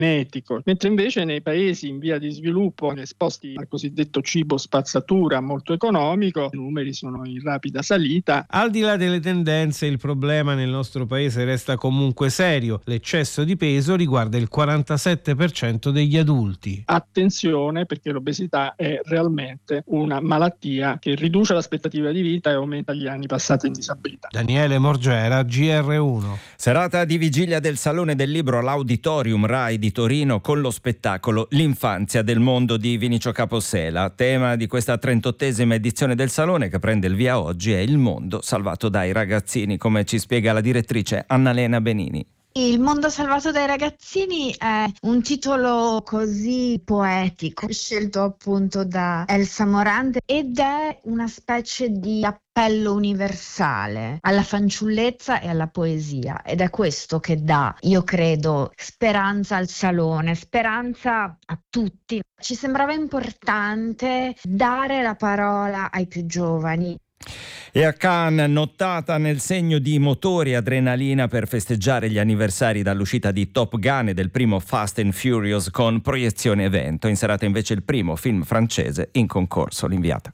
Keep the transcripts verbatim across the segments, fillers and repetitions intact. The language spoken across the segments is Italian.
genetico, mentre invece nei paesi in via di sviluppo esposti al cosiddetto cibo spazzatura molto economico, i numeri sono in rapida salita. Al di là delle tendenze, il problema nel nostro paese resta comunque serio. L'eccesso di peso riguarda il quarantasette per cento degli adulti. Attenzione, perché l'obesità è realmente una malattia che riduce l'aspettativa di vita e aumenta gli anni passati in disabilità. Daniele Morgera, G R uno. Serata di vigilia del Salone del Libro all'Auditorium Rai di Torino con lo spettacolo L'infanzia del mondo di Vinicio Capossela. Tema di questa trentottesima edizione del Salone, che prende il via oggi, è il mondo salvato dai ragazzini, come ci spiega la direttrice Annalena Benini. Il mondo salvato dai ragazzini è un titolo così poetico, scelto appunto da Elsa Morante, ed è una specie di appello universale alla fanciullezza e alla poesia, ed è questo che dà, io credo, speranza al Salone, speranza a tutti. Ci sembrava importante dare la parola ai più giovani. E a Cannes, nottata nel segno di motori e adrenalina per festeggiare gli anniversari dall'uscita di Top Gun e del primo Fast and Furious con proiezione evento. In serata invece il primo film francese in concorso, L'inviata.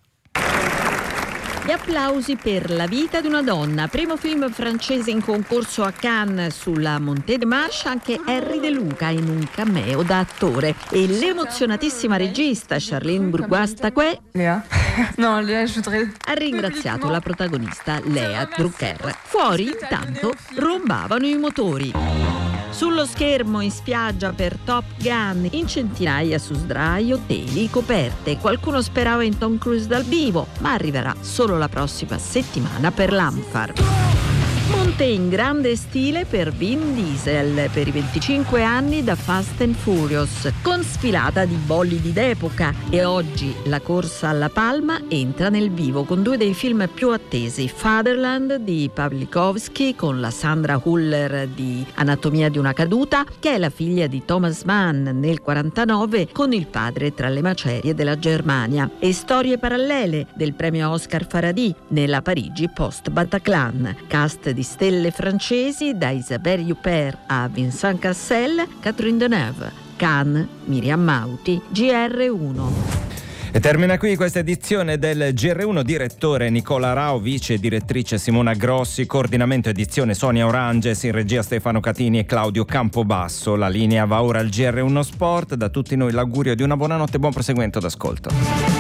Gli applausi per La vita di una donna, primo film francese in concorso a Cannes. Sulla Montée de Marche anche Henry De Luca in un cameo da attore e l'emozionatissima regista Charlene Bourgois-Taquet no, ha ringraziato la protagonista Lea Drucker. Fuori intanto rombavano i motori. Sullo schermo in spiaggia per Top Gun, in centinaia su sdraio, teli, coperte. Qualcuno sperava in Tom Cruise dal vivo, ma arriverà solo la prossima settimana per l'Anfar. Monte in grande stile per Vin Diesel per i venticinque anni da Fast and Furious, con sfilata di bolidi d'epoca, e oggi la corsa alla palma entra nel vivo con due dei film più attesi, Fatherland di Pawlikowski con la Sandra Huller di Anatomia di una caduta, che è la figlia di Thomas Mann nel quarantanove con il padre tra le macerie della Germania, e Storie parallele del premio Oscar Farhadi nella Parigi post Bataclan. Cast di stelle francesi da Isabelle Huppert a Vincent Cassel, Catherine Deneuve. Cannes, Miriam Mauti, G R uno. E termina qui questa edizione del G R uno. Direttore Nicola Rao, vice direttrice Simona Grossi, coordinamento edizione Sonia Oranges, in regia Stefano Catini e Claudio Campobasso. La linea va ora al G R uno Sport. Da tutti noi l'augurio di una buonanotte e buon proseguimento d'ascolto.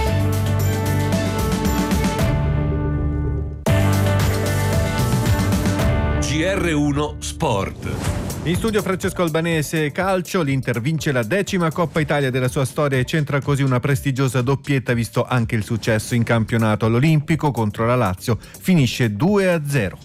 G R uno Sport. In studio Francesco Albanese. Calcio, l'Inter vince la decima Coppa Italia della sua storia e centra così una prestigiosa doppietta, visto anche il successo in campionato. All'Olimpico contro la Lazio finisce due a zero.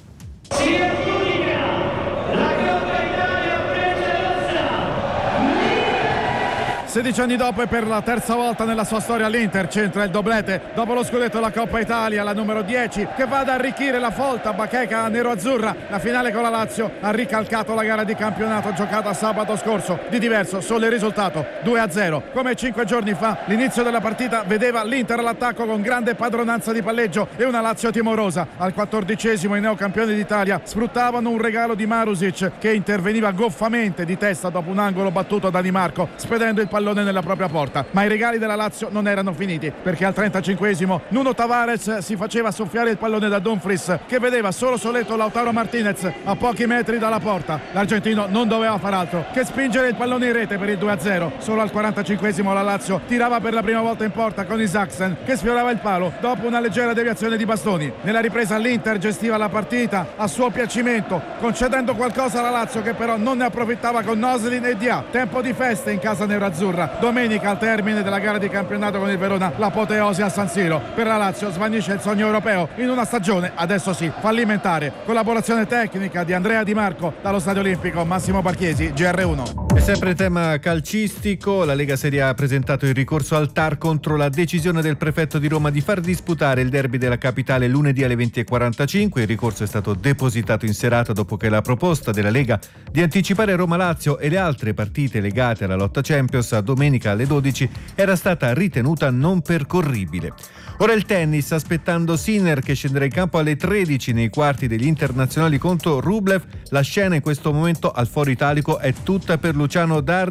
sedici anni dopo e per la terza volta nella sua storia l'Inter centra il doblete dopo lo scudetto della Coppa Italia, la numero dieci, che va ad arricchire la folta bacheca nero-azzurra. La finale con la Lazio ha ricalcato la gara di campionato giocata sabato scorso. Di diverso solo il risultato, due a zero. Come cinque giorni fa l'inizio della partita vedeva l'Inter all'attacco con grande padronanza di palleggio e una Lazio timorosa. Al quattordicesimo i neocampioni d'Italia sfruttavano un regalo di Marusic, che interveniva goffamente di testa dopo un angolo battuto da Di Marco, spedendo il pallone nella propria porta. Ma i regali della Lazio non erano finiti, perché al trentacinquesimo Nuno Tavares si faceva soffiare il pallone da Dumfries, che vedeva solo soletto Lautaro Martinez a pochi metri dalla porta. L'argentino non doveva far altro che spingere il pallone in rete per il due a zero. Solo al quarantacinquesimo la Lazio tirava per la prima volta in porta con Isaacsen, che sfiorava il palo dopo una leggera deviazione di Bastoni. Nella ripresa l'Inter gestiva la partita a suo piacimento, concedendo qualcosa alla Lazio, che però non ne approfittava con Noslin e Dia. Tempo di feste in casa nerazzurra. Domenica, al termine della gara di campionato con il Verona, l'apoteosi a San Siro. Per la Lazio svanisce il sogno europeo in una stagione, adesso sì, fallimentare. Collaborazione tecnica di Andrea Di Marco. Dallo Stadio Olimpico, Massimo Barchiesi, G R uno. E sempre tema calcistico, la Lega Serie A ha presentato il ricorso al T A R contro la decisione del prefetto di Roma di far disputare il derby della capitale lunedì alle venti e quarantacinque. Il ricorso è stato depositato in serata dopo che la proposta della Lega di anticipare Roma-Lazio e le altre partite legate alla lotta Champions a domenica alle dodici era stata ritenuta non percorribile. Ora il tennis, aspettando Sinner che scenderà in campo alle tredici nei quarti degli internazionali contro Rublev. La scena in questo momento al Foro Italico è tutta per lui. Luciano Dardi.